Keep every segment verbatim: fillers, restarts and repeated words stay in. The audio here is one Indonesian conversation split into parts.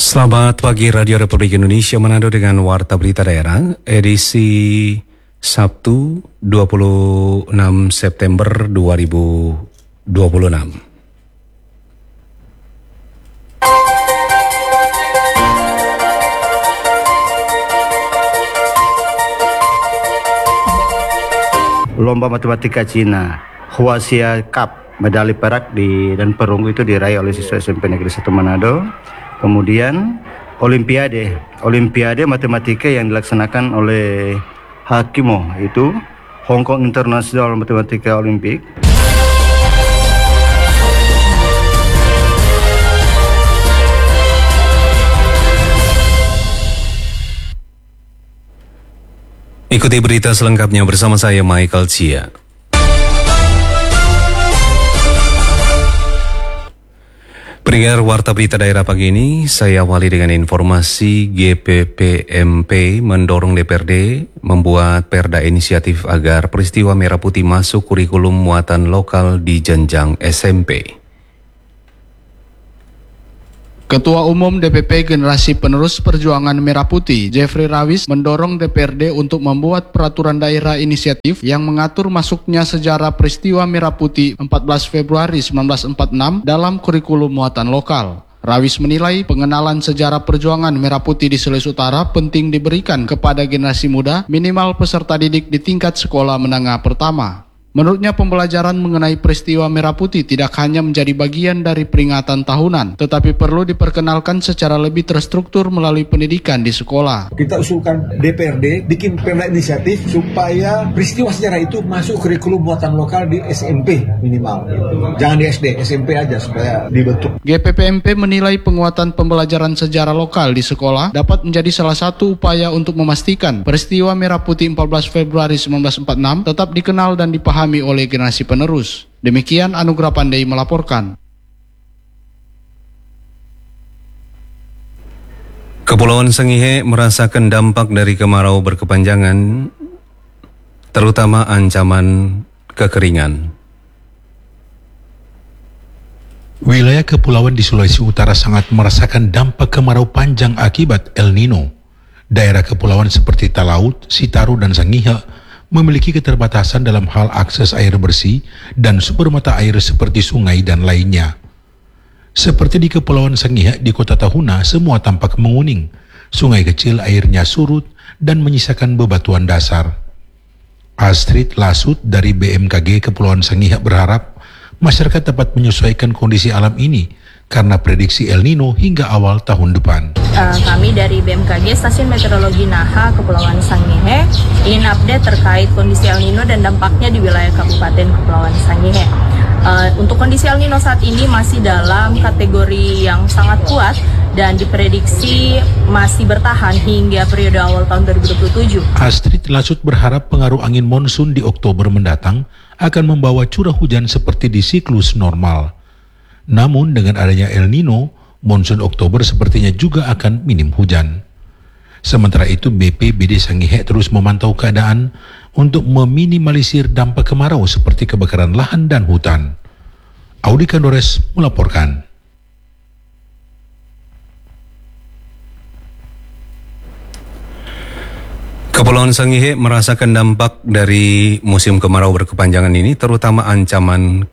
Selamat pagi Radio Republik Indonesia, Manado dengan Warta Berita Daerah edisi Sabtu dua puluh enam September dua ribu dua puluh enam. Lomba Matematika Cina Huaxia Cup, medali perak di dan perunggu itu diraih oleh siswa S M P Negeri satu Manado. Kemudian Olimpiade, Olimpiade Matematika yang dilaksanakan oleh Hakimo itu Hong Kong International Matematika Olympic. Ikuti berita selengkapnya bersama saya Michael Chia. Pendengar Warta Berita Daerah pagi ini, saya awali dengan informasi G P P M P mendorong D P R D membuat perda inisiatif agar peristiwa Merah Putih masuk kurikulum muatan lokal di jenjang S M P. Ketua Umum D P P Generasi Penerus Perjuangan Merah Putih, Jeffrey Rawis, mendorong D P R D untuk membuat peraturan daerah inisiatif yang mengatur masuknya sejarah peristiwa Merah Putih empat belas Februari seribu sembilan ratus empat puluh enam dalam kurikulum muatan lokal. Rawis menilai pengenalan sejarah perjuangan Merah Putih di Sulawesi Utara penting diberikan kepada generasi muda, minimal peserta didik di tingkat sekolah menengah pertama. Menurutnya, pembelajaran mengenai peristiwa Merah Putih tidak hanya menjadi bagian dari peringatan tahunan, tetapi perlu diperkenalkan secara lebih terstruktur melalui pendidikan di sekolah. Kita usulkan D P R D bikin perda inisiatif supaya peristiwa sejarah itu masuk kurikulum muatan lokal di S M P minimal. Jangan di S D, S M P aja supaya dibentuk. G P P M P menilai penguatan pembelajaran sejarah lokal di sekolah dapat menjadi salah satu upaya untuk memastikan peristiwa Merah Putih empat belas Februari seribu sembilan ratus empat puluh enam tetap dikenal dan dipahami oleh generasi penerus. Demikian Anugrah Pandai melaporkan. Kepulauan Sangihe merasakan dampak dari kemarau berkepanjangan, terutama ancaman kekeringan. Wilayah kepulauan di Sulawesi Utara sangat merasakan dampak kemarau panjang akibat El Nino. Daerah kepulauan seperti Talaut, Sitaru, dan Sangihe memiliki keterbatasan dalam hal akses air bersih dan sumber mata air seperti sungai dan lainnya. Seperti di Kepulauan Sangihe di Kota Tahuna, semua tampak menguning. Sungai kecil airnya surut dan menyisakan bebatuan dasar. Astrid Lasut dari B M K G Kepulauan Sangihe berharap masyarakat dapat menyesuaikan kondisi alam ini karena prediksi El Nino hingga awal tahun depan. Uh, kami dari B M K G Stasiun Meteorologi Naha Kepulauan Sangihe ingin update terkait kondisi El Nino dan dampaknya di wilayah Kabupaten Kepulauan Sangihe. Uh, untuk kondisi El Nino saat ini masih dalam kategori yang sangat kuat dan diprediksi masih bertahan hingga periode awal tahun dua ribu dua puluh tujuh. Astrid Lasut berharap pengaruh angin monsun di Oktober mendatang akan membawa curah hujan seperti di siklus normal. Namun dengan adanya El Nino, monsun Oktober sepertinya juga akan minim hujan. Sementara itu B P B D Sangihe terus memantau keadaan untuk meminimalisir dampak kemarau seperti kebakaran lahan dan hutan. Audi Kandores melaporkan. Kepulauan Sangihe merasakan dampak dari musim kemarau berkepanjangan ini, terutama ancaman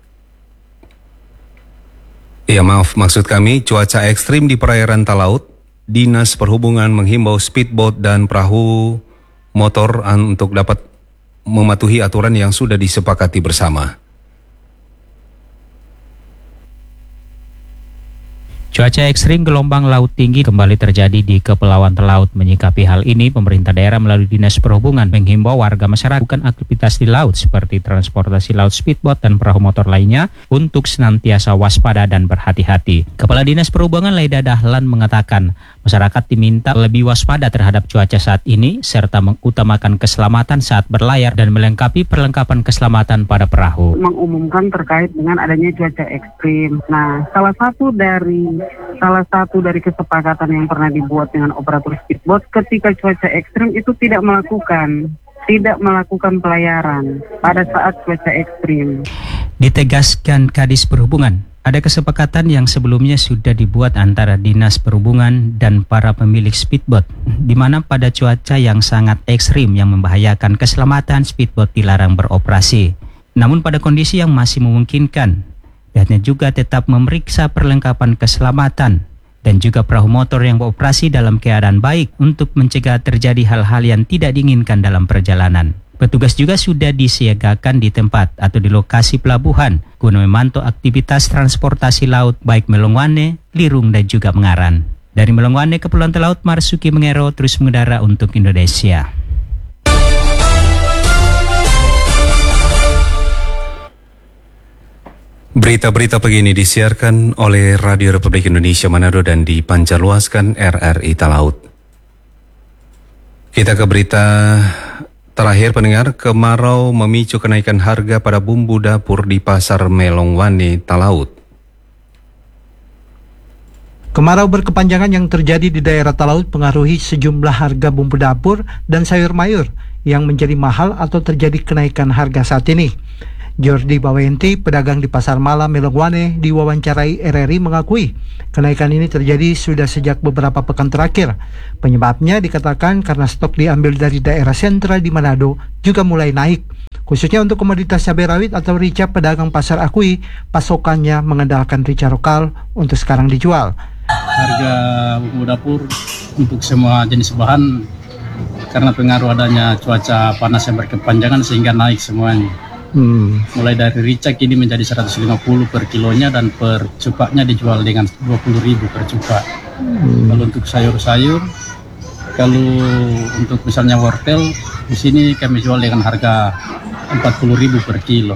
Ya maaf, maksud kami cuaca ekstrim di perairan Talaut. Dinas Perhubungan menghimbau speedboat dan perahu motor untuk dapat mematuhi aturan yang sudah disepakati bersama. Cuaca ekstrim gelombang laut tinggi kembali terjadi di Kepulauan Talaut. Menyikapi hal ini, pemerintah daerah melalui Dinas Perhubungan menghimbau warga masyarakat melakukan aktivitas di laut seperti transportasi laut speedboat dan perahu motor lainnya untuk senantiasa waspada dan berhati-hati. Kepala Dinas Perhubungan Laida Dahlan mengatakan, masyarakat diminta lebih waspada terhadap cuaca saat ini serta mengutamakan keselamatan saat berlayar dan melengkapi perlengkapan keselamatan pada perahu. Mengumumkan terkait dengan adanya cuaca ekstrim. Nah, salah satu dari Salah satu dari kesepakatan yang pernah dibuat dengan operator speedboat ketika cuaca ekstrim itu tidak melakukan tidak melakukan pelayaran pada saat cuaca ekstrim. Ditegaskan Kadis Perhubungan, Ada kesepakatan yang sebelumnya sudah dibuat antara Dinas Perhubungan dan para pemilik speedboat, di mana pada cuaca yang sangat ekstrim yang membahayakan keselamatan, speedboat dilarang beroperasi. Namun pada kondisi yang masih memungkinkan, pihaknya juga tetap memeriksa perlengkapan keselamatan dan juga perahu motor yang beroperasi dalam keadaan baik untuk mencegah terjadi hal-hal yang tidak diinginkan dalam perjalanan. Petugas juga sudah disiagakan di tempat atau di lokasi pelabuhan guna memantau aktivitas transportasi laut baik Melongwane, Lirung dan juga Mengaran. Dari Melongwane, Kepulauan Talaut, Marsuki Mengero terus mengudara untuk Indonesia. Berita-berita pagi ini disiarkan oleh Radio Republik Indonesia Manado dan dipancarluaskan R R I Talaut. Kita ke berita terakhir, pendengar. Kemarau memicu kenaikan harga pada bumbu dapur di Pasar Melongwane, Talaut. Kemarau berkepanjangan yang terjadi di daerah Talaut pengaruhi sejumlah harga bumbu dapur dan sayur mayur yang menjadi mahal atau terjadi kenaikan harga saat ini. Jordi Bawenti, pedagang di Pasar Malam Melongwane, diwawancarai R R I mengakui kenaikan ini terjadi sudah sejak beberapa pekan terakhir. Penyebabnya dikatakan karena stok diambil dari daerah sentral di Manado juga mulai naik. Khususnya untuk komoditas cabai rawit atau rica, pedagang pasar akui pasokannya mengandalkan rica lokal untuk sekarang dijual. Harga bumbu dapur untuk semua jenis bahan karena pengaruh adanya cuaca panas yang berkepanjangan sehingga naik semuanya. Hmm. Mulai dari rica kini menjadi seratus lima puluh per kilonya dan per cupaknya dijual dengan dua puluh ribu per cupak. Hmm. Kalau untuk sayur-sayur, kalau untuk misalnya wortel di sini kami jual dengan harga empat puluh ribu per kilo.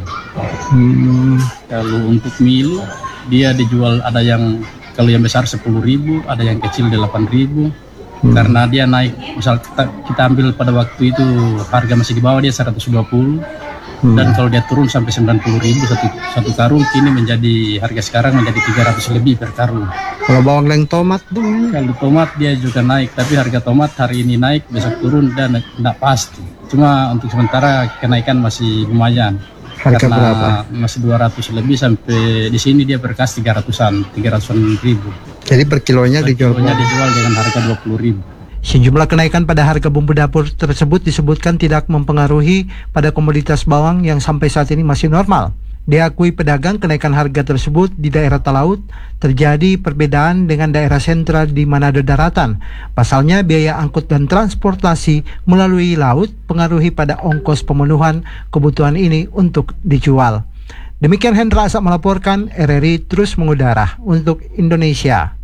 Hmm. Kalau untuk milo dia dijual ada yang kalau yang besar sepuluh ribu, ada yang kecil delapan ribu. Hmm. Karena dia naik, misal kita, kita ambil pada waktu itu harga masih di bawah dia seratus dua puluh. Hmm. Dan kalau dia turun sampai sembilan puluh ribu satu, satu karung, kini menjadi harga sekarang menjadi tiga ratus lebih per karung. Kalau bawang leng tomat tuh? Kalau tomat dia juga naik, tapi harga tomat hari ini naik, besok turun dan tidak pasti. Cuma untuk sementara kenaikan masih lumayan. Harga karena berapa? Masih dua ratus lebih sampai di sini dia berkas tiga ratusan, tiga ratusan ribu. Jadi per kilonya per dijual? Kilonya dijual dengan harga dua puluh ribu. Sejumlah kenaikan pada harga bumbu dapur tersebut disebutkan tidak mempengaruhi pada komoditas bawang yang sampai saat ini masih normal. Diakui pedagang, kenaikan harga tersebut di daerah Talaut terjadi perbedaan dengan daerah sentral di Manado Daratan. Pasalnya biaya angkut dan transportasi melalui laut pengaruhi pada ongkos pemenuhan kebutuhan ini untuk dijual. Demikian Hendra Asap melaporkan, R R I terus mengudara untuk Indonesia.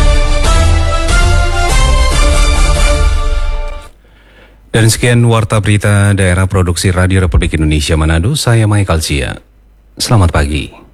Dan sekian warta berita daerah produksi Radio Republik Indonesia Manado, saya Michael Sia. Selamat pagi.